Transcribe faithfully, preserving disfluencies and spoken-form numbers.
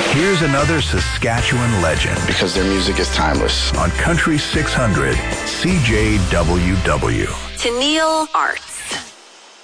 Here's another Saskatchewan legend. Because their music is timeless. On Country six hundred, C J W W. Tennille Art.